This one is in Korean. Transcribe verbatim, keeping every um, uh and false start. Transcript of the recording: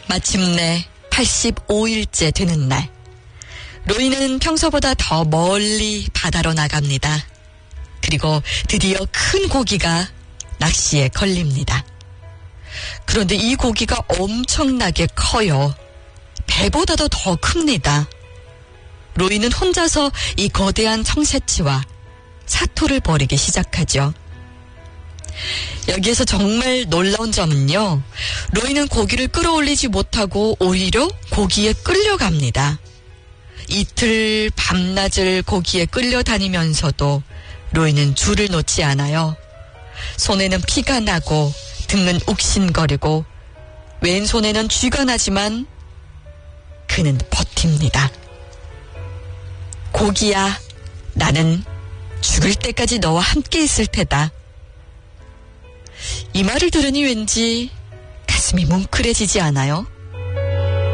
마침내 팔십오 일째 되는 날, 로이는 평소보다 더 멀리 바다로 나갑니다. 그리고 드디어 큰 고기가 낚시에 걸립니다. 그런데 이 고기가 엄청나게 커요. 배보다도 더 큽니다. 로이는 혼자서 이 거대한 청새치와 사토를 벌이기 시작하죠. 여기에서 정말 놀라운 점은요, 로이는 고기를 끌어올리지 못하고 오히려 고기에 끌려갑니다. 이틀 밤낮을 고기에 끌려다니면서도 로이는 줄을 놓지 않아요. 손에는 피가 나고 등은 욱신거리고 왼손에는 쥐가 나지만 그는 버팁니다. 고기야, 나는 죽을 때까지 너와 함께 있을 테다. 이 말을 들으니 왠지 가슴이 뭉클해지지 않아요?